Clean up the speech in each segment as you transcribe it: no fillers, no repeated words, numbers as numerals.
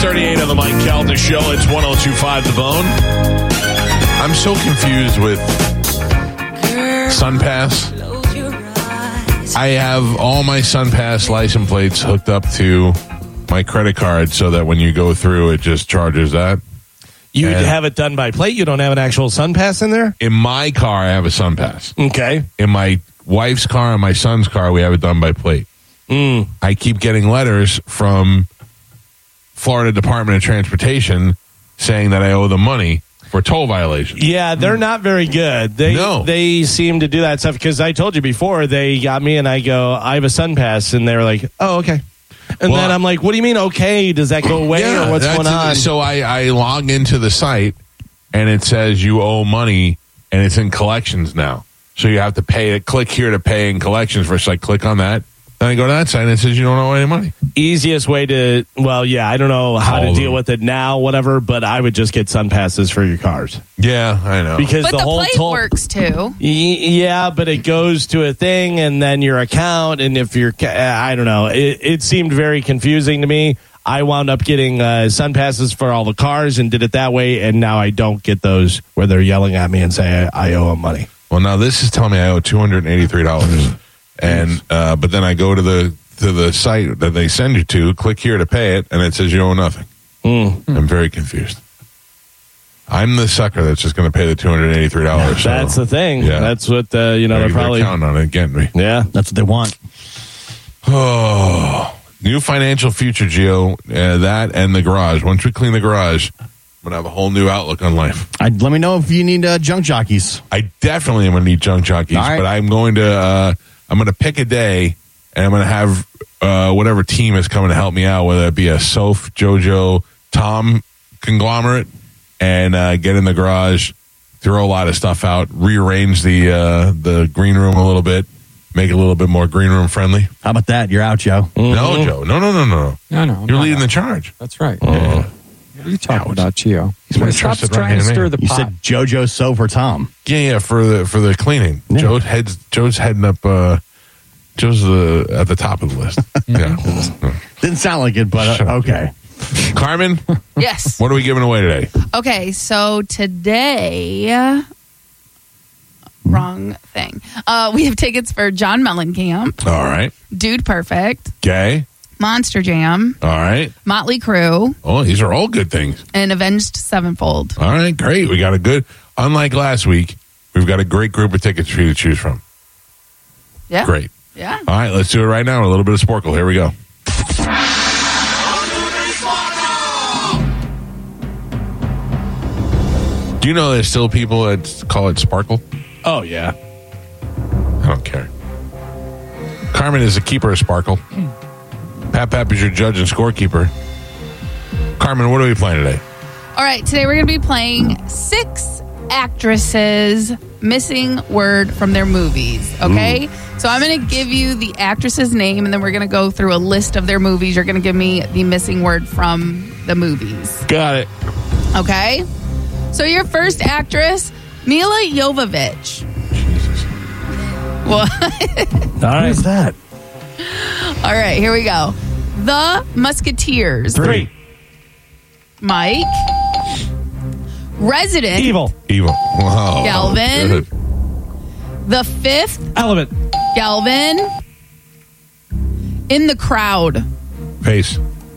38 on the Mike Calda Show. It's 102.5 The Bone. I'm so confused with SunPass. I have all my SunPass license plates hooked up to my credit card so that when you go through, it just charges that. You have it done by plate? You don't have an actual SunPass in there? In my car, I have a SunPass. Okay. In my wife's car and my son's car, we have it done by plate. I keep getting letters from Florida Department of Transportation saying that I owe them money for toll violations. Yeah, they're not very good. They seem to do that stuff because I told you before, they got me and I go, I have a SunPass, and they're like, oh, okay. And then I'm like, what do you mean, okay? Does that go away or what's going on? So I log into the site and it says you owe money and it's in collections now. So you have to pay it. Click here to pay in collections first. So I click on that. Then I go to that site and it says you don't owe any money. Easiest way to, I don't know how to deal with it now, whatever, but I would just get SunPasses for your cars. Yeah, I know. Because but the whole plate works too. Yeah, but it goes to a thing and then your account, and if you're, I don't know. It seemed very confusing to me. I wound up getting SunPasses for all the cars and did it that way, and now I don't get those where they're yelling at me and say I owe them money. Well, now this is telling me I owe $283. And but then I go to the site that they send you to, click here to pay it, and it says you owe nothing. I'm very confused. I'm the sucker that's just going to pay the $283. That's the thing. Yeah. That's what they're probably counting on it getting me. Yeah, that's what they want. Oh, new financial future, Gio. That and the garage. Once we clean the garage, I'm going to have a whole new outlook on life. Let me know if you need junk jockeys. I definitely am going to need junk jockeys, but I'm going to pick a day, and I'm going to have whatever team is coming to help me out, whether it be a Soph, JoJo, Tom conglomerate, and get in the garage, throw a lot of stuff out, rearrange the green room a little bit, make it a little bit more green room friendly. How about that? You're out, Joe. No, Joe. No. No. You're leading the charge. That's right. Yeah. What are you talking about, Gio? Stop trying to stir the pot. You said JoJo, Soph, or Tom. Yeah, for the cleaning. Yeah. Joe's heading up. Joe's at the top of the list. Yeah, didn't sound like it, but okay. Carmen, yes. What are we giving away today? Okay, so today, wrong thing. We have tickets for John Mellencamp. All right. Dude Perfect. Okay. Monster Jam. All right. Motley Crue. Oh, these are all good things. And Avenged Sevenfold. All right, great. We got unlike last week, we've got a great group of tickets for you to choose from. Yeah. Great. Yeah. All right, let's do it right now. A little bit of Sporkle. Here we go. Do you know there's still people that call it Sparkle? Oh, yeah. I don't care. Carmen is the keeper of Sparkle. Pap is your judge and scorekeeper. Carmen, what are we playing today? All right, today we're going to be playing 6 actresses missing word from their movies, okay? So I'm going to give you the actress's name, and then we're going to go through a list of their movies. You're going to give me the missing word from the movies. Got it. Okay? So your first actress, Mila Jovovich. Jesus. What? All right. Who's that? All right, here we go. The Musketeers. 3. Mike. Resident. Evil. Wow. Galvin. Good. The Fifth. Element. Galvin. In the Crowd. Face.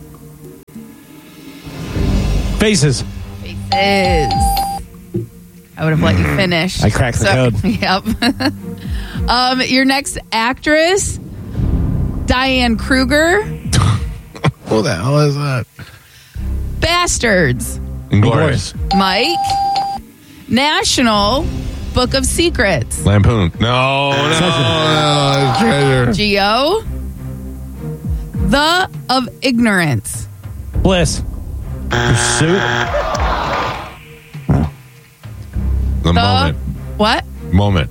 Faces. Faces. I would have let you finish. I cracked the code. Yep. Your next actress, Diane Kruger. Who the hell is that? Bastards. Inglourious. Mike. National Book of Secrets. Lampoon. No. Treasure. Geo. The of Ignorance. Bliss. Pursuit. The moment. What? Moment.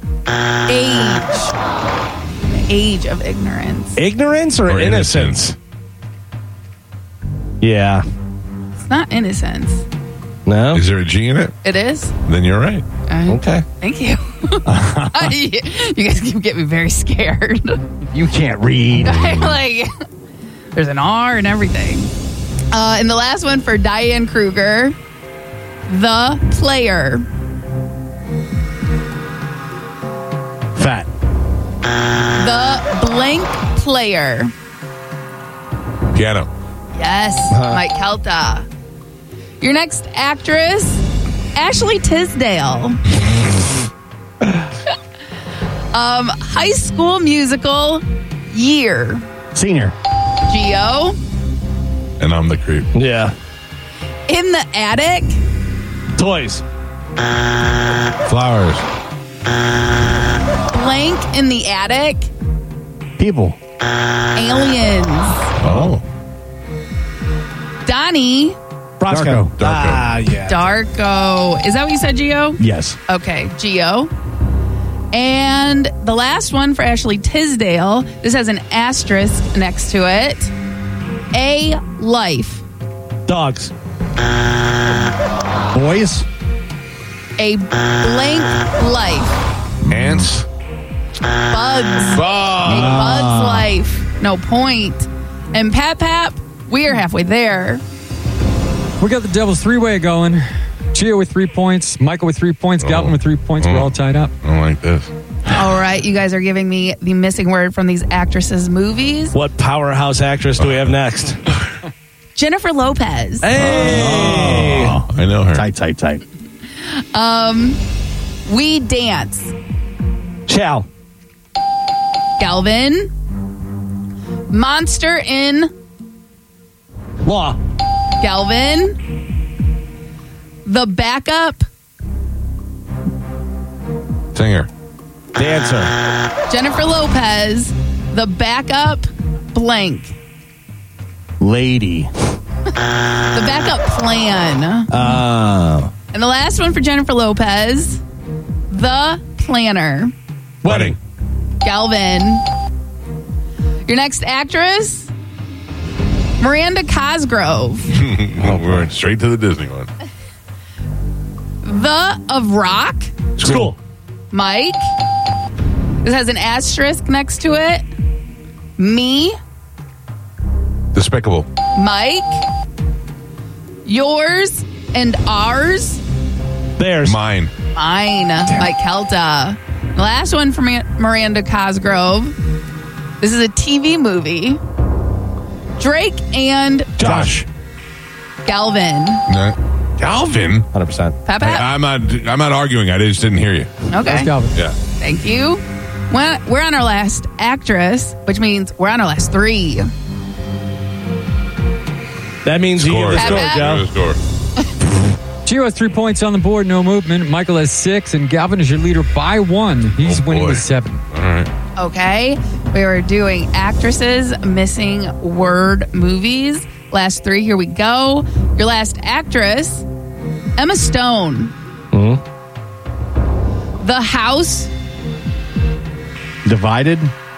Age of Ignorance. Ignorance or innocence? Yeah. It's not innocence. No? Is there a G in it? It is? Then you're right. Okay. Thank you. You guys can get me very scared. You can't read. Like, there's an R and everything. And the last one for Diane Kruger, the player. Fat. The blank player. Piano. Yes, Mike Kelta. Your next actress, Ashley Tisdale. High School Musical year. Senior. Gio. And I'm the creep. Yeah. In the Attic. Toys. Flowers. Blank in the Attic. People. Aliens. Oh. Donnie. Brasco. Darko. Ah, yeah. Darko. Is that what you said, Gio? Yes. Okay, Gio. And the last one for Ashley Tisdale. This has an asterisk next to it. A life. Dogs. Boys. A blank life. Ants. Bugs. A bug's life. No point. And Pap, we are halfway there. We got the Devil's three-way going. Gio with 3 points, Michael with 3 points, Galvin with 3 points. We're all tied up. I don't like this. All right, you guys are giving me the missing word from these actresses' movies. What powerhouse actress do we have next? Jennifer Lopez. Hey! Oh, I know her. Tight. We Dance. Chow. Galvin. Monster in Law. Galvin. The Backup. Singer. Dancer. Jennifer Lopez. The Backup blank. Lady. The Backup Plan. Oh. And the last one for Jennifer Lopez. The Planner. Wedding. Galvin. Your next actress, Miranda Cosgrove. We went straight to the Disney one. The of Rock. School. Mike. This has an asterisk next to it. Me. Despicable. Mike. Yours and ours. Theirs. Mine. Mine. Mike Kelta. The last one for Miranda Cosgrove. This is a TV movie. Drake and Josh. Galvin. No. Galvin. 100%. Pap. I'm not arguing. I just didn't hear you. Okay. That's Galvin. Yeah. Thank you. We're on our last actress, which means we're on our last three. That means you give the score, Pap. Joe. The score. Gio has 3 points on the board, no movement. Michael has 6, and Galvin is your leader by 1. He's winning boy. with 7. All right. Okay. We were doing actresses missing word movies. Last three. Here we go. Your last actress, Emma Stone. The House. Divided.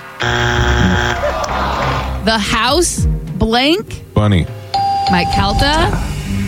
The House blank. Bunny. Mike Kelta.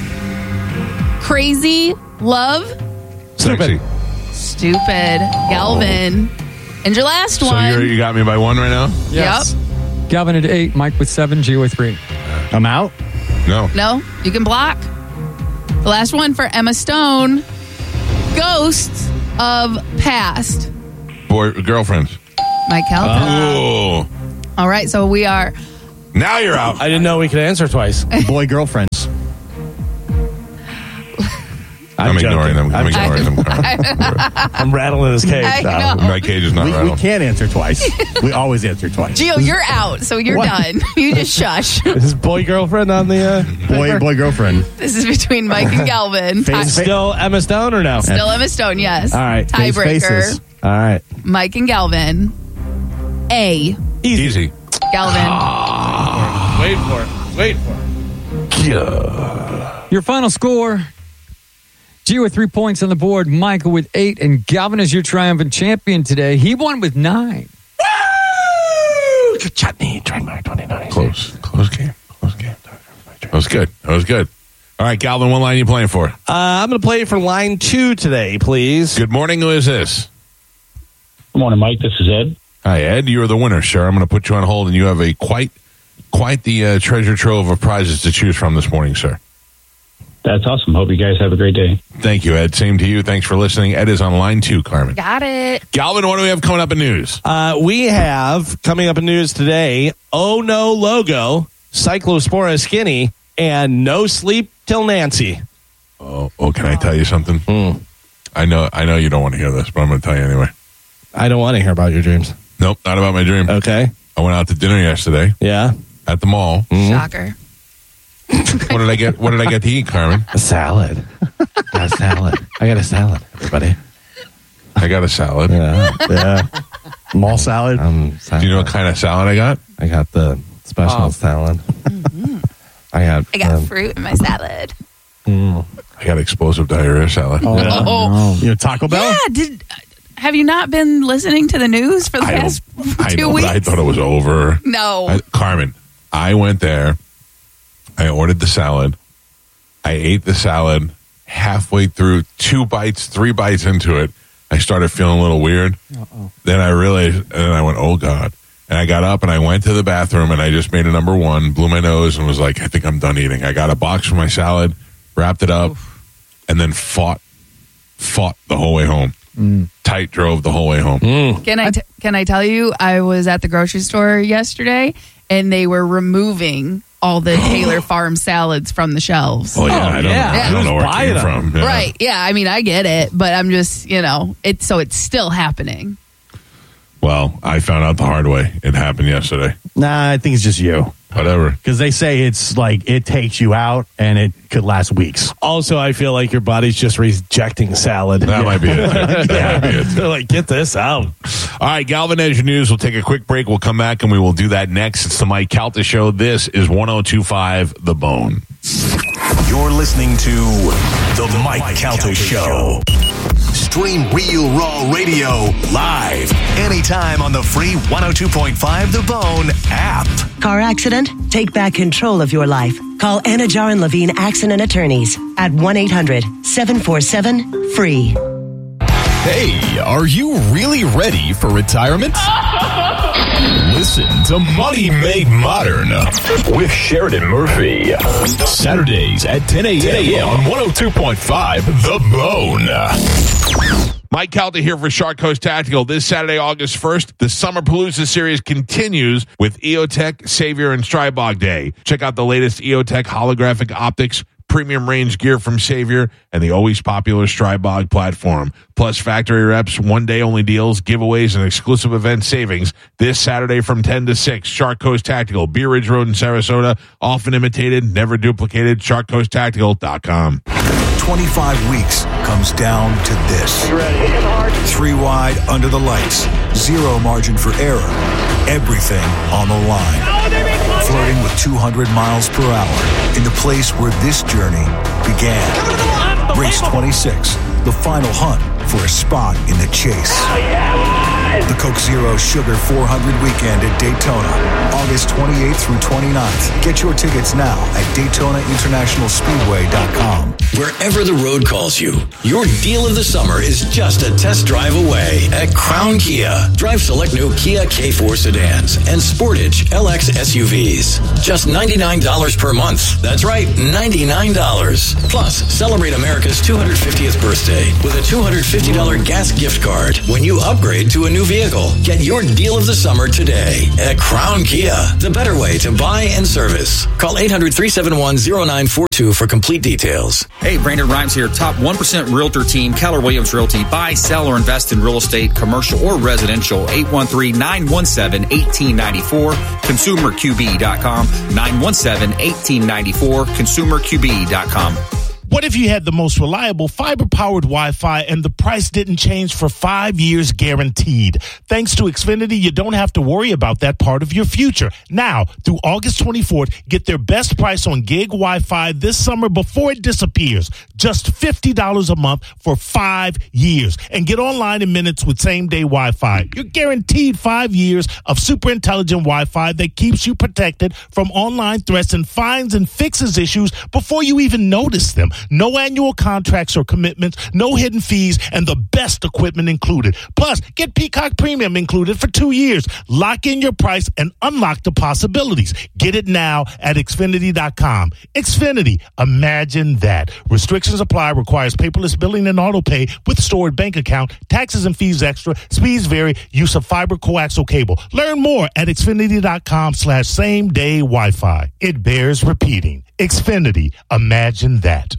Crazy Love. Sexy. Stupid. Galvin. And your last So one. you got me by 1 right now? Yes. Galvin at 8, Mike with 7, Gio with 3. I'm out. No. No, you can block. The last one for Emma Stone. Ghosts of Past. Girlfriends. Mike Kelta. Oh. All right, so we are. Now you're out. I didn't know we could answer twice. Boy girlfriends. I'm ignoring them. I'm ignoring them. I'm rattling his cage. I so. know. My cage is not We rattled. can't answer twice. We always answer twice. Gio, you're out, so you're What? done. You just shush. Is boy girlfriend on the Boy girlfriend. This is between Mike and Galvin. Face- still Emma Stone or no? Still Emma Stone, yes. All right. Face Tiebreaker. faces. All right. Mike and Galvin. A. Easy. Galvin. Wait for it. Wait for it. Your final score. Gio with 3 points on the board, Michael with 8, and Galvin is your triumphant champion today. He won with 9. Chutney, trademark 29. Close game. That was good. All right, Galvin, what line are you playing for? I'm going to play for line 2 today, please. Good morning. Who is this? Good morning, Mike. This is Ed. Hi, Ed. You're the winner, sir. I'm going to put you on hold, and you have a quite quite the treasure trove of prizes to choose from this morning, sir. That's awesome. Hope you guys have a great day. Thank you, Ed. Same to you. Thanks for listening. Ed is on line 2, Carmen. Got it. Galvin, what do we have coming up in news? We have coming up in news today, Oh No Logo, Cyclospora Skinny, and No Sleep Till Nancy. Oh, can I tell you something? I know you don't want to hear this, but I'm going to tell you anyway. I don't want to hear about your dreams. Nope, not about my dream. Okay. I went out to dinner yesterday Yeah. at the mall. Shocker. What did I get? What did I get to eat, Carmen? A salad. Got a salad. I got a salad, everybody. I got a salad. Yeah. Mall salad. Do you know what kind of salad I got? I got the special salad. I got Fruit in my salad. I got explosive diarrhea salad. You know, Taco Bell? Yeah. Have you not been listening to the news for the past 2 weeks? But I thought it was over. No. Carmen, I went there. I ordered the salad. I ate the salad. Halfway through, 2 bites, 3 bites into it, I started feeling a little weird. Then I realized, and then I went, oh, God. And I got up and I went to the bathroom and I just made a number 1, blew my nose and was like, I think I'm done eating. I got a box for my salad, wrapped it up, and then fought the whole way home. Tight drove the whole way home. Can I tell you, I was at the grocery store yesterday and they were removing all the Taylor Farm salads from the shelves. Oh, yeah. I don't know where it came from. Yeah. Right. Yeah. I mean, I get it, but I'm just, it's still happening. Well, I found out the hard way. It happened yesterday. Nah, I think it's just you. Whatever. Because they say it's like it takes you out and it could last weeks. Also, I feel like your body's just rejecting salad. That might be it. That might be it. They're like, get this out. All right, Galvin Edge News. We'll take a quick break. We'll come back and we will do that next. It's the Mike Calta Show. This is 102.5 The Bone. You're listening to The Mike Calta Show. Stream Real Raw Radio live anytime on the free 102.5 The Bone app. Car accident? Take back control of your life. Call Anajar and Levine Accident Attorneys at 1-800-747-FREE. Hey, are you really ready for retirement? Listen to Money Made Modern with Sheridan Murphy. Saturdays at 10 a.m. on 102.5 The Bone. Mike Calta here for Shark Coast Tactical. This Saturday, August 1st, the Summer Palooza series continues with EOTech, Savior, and Strybog Day. Check out the latest EOTech holographic optics, premium range gear from Savior, and the always popular Strybog platform. Plus factory reps, one-day only deals, giveaways, and exclusive event savings. This Saturday from 10 to 6, Shark Coast Tactical, Bee Ridge Road in Sarasota. Often imitated, never duplicated, SharkCoastTactical.com. 25 weeks comes down to this. 3 wide under the lights. 0 margin for error. Everything on the line. Flirting with 200 miles per hour in the place where this journey began. Race 26, the final hunt for a spot in the chase. The Coke Zero Sugar 400 Weekend at Daytona, August 28th through 29th. Get your tickets now at DaytonaInternationalSpeedway.com. Wherever the road calls you, your deal of the summer is just a test drive away at Crown Kia. Drive select new Kia K4 sedans and Sportage LX SUVs. Just $99 per month. That's right, $99. Plus, celebrate America's 250th birthday with a $250 gas gift card when you upgrade to a new vehicle. Get your deal of the summer today at Crown Kia, the better way to buy and service. Call 800-371-0942 for complete details. Hey, Brandon Rhymes here, top 1% realtor team, Keller Williams Realty. Buy, sell, or invest in real estate, commercial or residential. 813-917-1894, consumerqb.com, 917-1894, consumerqb.com. What if you had the most reliable fiber-powered Wi-Fi and the price didn't change for 5 years guaranteed? Thanks to Xfinity, you don't have to worry about that part of your future. Now, through August 24th, get their best price on gig Wi-Fi this summer before it disappears. Just $50 a month for 5 years. And get online in minutes with same-day Wi-Fi. You're guaranteed 5 years of super intelligent Wi-Fi that keeps you protected from online threats and finds and fixes issues before you even notice them. No annual contracts or commitments, no hidden fees, and the best equipment included. Plus, get Peacock Premium included for 2 years. Lock in your price and unlock the possibilities. Get it now at Xfinity.com. Xfinity, imagine that. Restrictions apply, requires paperless billing and auto pay with stored bank account, taxes and fees extra, speeds vary, use of fiber coaxial cable. Learn more at Xfinity.com/same-day Wi-Fi. It bears repeating. Xfinity, imagine that.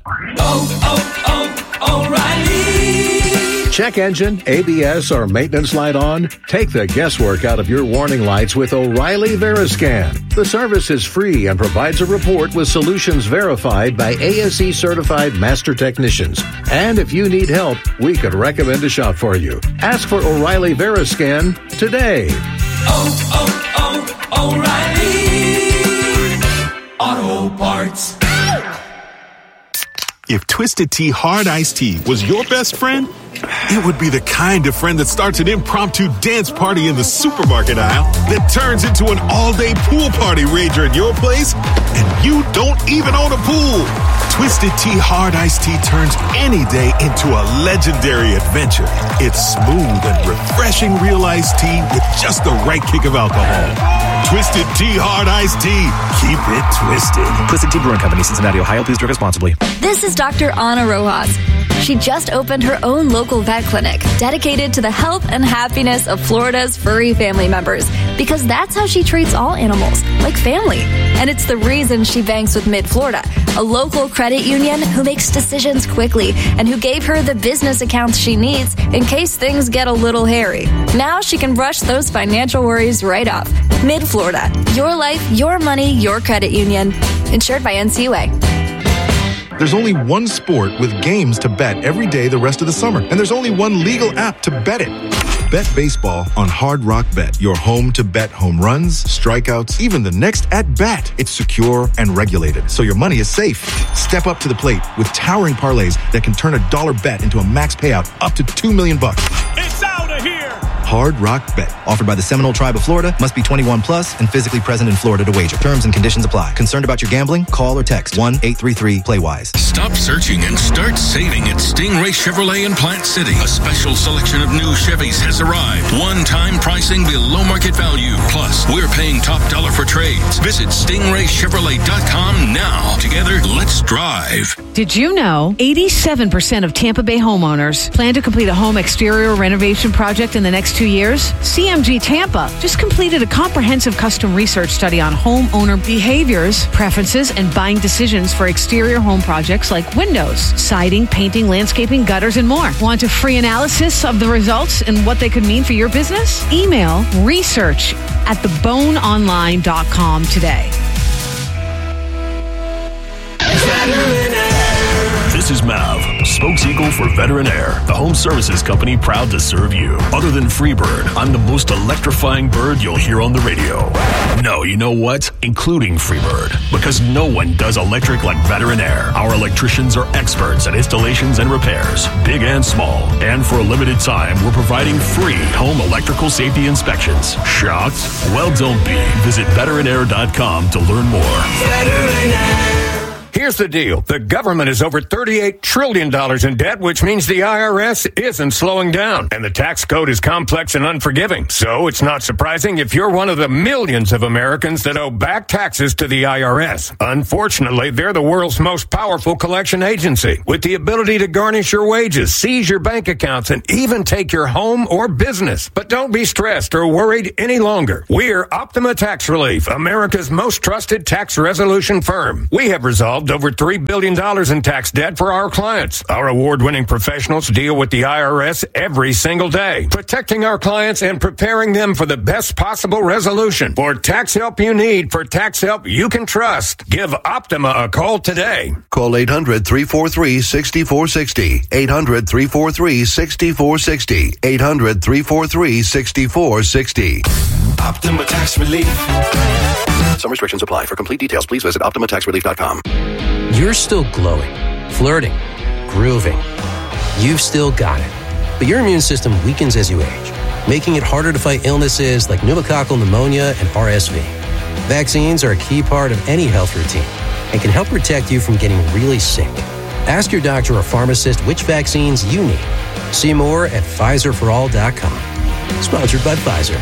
O'Reilly. Check engine, ABS, or maintenance light on? Take the guesswork out of your warning lights with O'Reilly Veriscan. The service is free and provides a report with solutions verified by ASE certified master technicians. And if you need help, we could recommend a shop for you. Ask for O'Reilly Veriscan today. O'Reilly Auto Parts. If Twisted Tea Hard Iced Tea was your best friend, it would be the kind of friend that starts an impromptu dance party in the supermarket aisle that turns into an all-day pool party rager at your place, and you don't even own a pool. Twisted Tea Hard Iced Tea turns any day into a legendary adventure. It's smooth and refreshing real iced tea with just the right kick of alcohol. Twisted Tea Hard Iced Tea. Keep it twisted. Twisted Tea Brewing Company, Cincinnati, Ohio. Please drink responsibly. This is Dr. Ana Rojas. She just opened her own local vet clinic dedicated to the health and happiness of Florida's furry family members, because that's how she treats all animals, like family. And it's the reason she banks with Mid-Florida, a local credit union who makes decisions quickly and who gave her the business accounts she needs in case things get a little hairy. Now she can brush those financial worries right off. Mid-Florida, your life, your money, your credit union. Insured by NCUA. There's only one sport with games to bet every day the rest of the summer, and there's only one legal app to bet it. Bet baseball on Hard Rock Bet, your home to bet home runs, strikeouts, even the next at-bat. It's secure and regulated, so your money is safe. Step up to the plate with towering parlays that can turn a dollar bet into a max payout up to $2 million. It's out of here! Hard Rock Bet. Offered by the Seminole Tribe of Florida. Must be 21 plus and physically present in Florida to wager. Terms and conditions apply. Concerned about your gambling? Call or text 1-833-PLAY-WISE. Stop searching and start saving at Stingray Chevrolet in Plant City. A special selection of new Chevys has arrived. One-time pricing below market value. Plus, we're paying top dollar for trades. Visit StingrayChevrolet.com now. Together, let's drive. Did you know 87% of Tampa Bay homeowners plan to complete a home exterior renovation project in the next 2 years? CMG Tampa just completed a comprehensive custom research study on homeowner behaviors, preferences, and buying decisions for exterior home projects like windows, siding, painting, landscaping, gutters, and more. Want a free analysis of the results and what they could mean for your business? Email research@theboneonline.com today. This is Mav, spokeseagle for Veteran Air, the home services company proud to serve you. Other than Freebird, I'm the most electrifying bird you'll hear on the radio. No, you know what? Including Freebird. Because no one does electric like Veteran Air. Our electricians are experts at installations and repairs, big and small. And for a limited time, we're providing free home electrical safety inspections. Shocked? Well, don't be. Visit veteranair.com to learn more. Veteran Air. Here's the deal. The government is over $38 trillion in debt, which means the IRS isn't slowing down. And the tax code is complex and unforgiving. So it's not surprising if you're one of the millions of Americans that owe back taxes to the IRS. Unfortunately, they're the world's most powerful collection agency, with the ability to garnish your wages, seize your bank accounts, and even take your home or business. But don't be stressed or worried any longer. We're Optima Tax Relief, America's most trusted tax resolution firm. We have resolved over $3 billion in tax debt for our clients. Our award-winning professionals deal with the IRS every single day, protecting our clients and preparing them for the best possible resolution. For tax help you need, for tax help you can trust, give Optima a call today. Call 800-343-6460. 800-343-6460. 800-343-6460. Optima Tax Relief. Some restrictions apply. For complete details, please visit OptimaTaxRelief.com. You're still glowing, flirting, grooving. You've still got it. But your immune system weakens as you age, making it harder to fight illnesses like pneumococcal pneumonia and RSV. Vaccines are a key part of any health routine and can help protect you from getting really sick. Ask your doctor or pharmacist which vaccines you need. See more at PfizerForAll.com. Sponsored by Pfizer.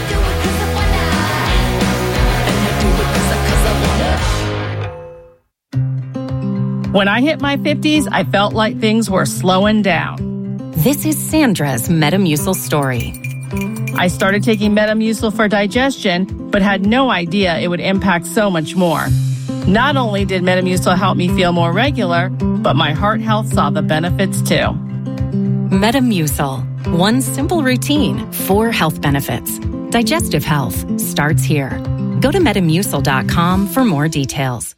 When I hit my 50s, I felt like things were slowing down. This is Sandra's Metamucil story. I started taking Metamucil for digestion, but had no idea it would impact so much more. Not only did Metamucil help me feel more regular, but my heart health saw the benefits too. Metamucil. One simple routine, 4 health benefits. Digestive health starts here. Go to Metamucil.com for more details.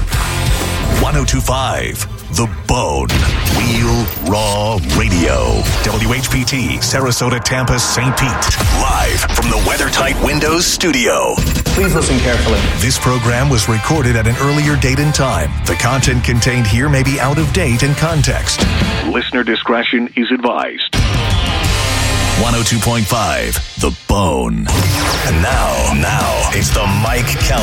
1025 The Bone. Real Raw Radio. WHPT, Sarasota, Tampa, St. Pete. Live from the WeatherTight Windows studio. Please listen carefully. This program was recorded at an earlier date and time. The content contained here may be out of date in context. Listener discretion is advised. 102.5 The Bone. And now, it's the Mike Kelly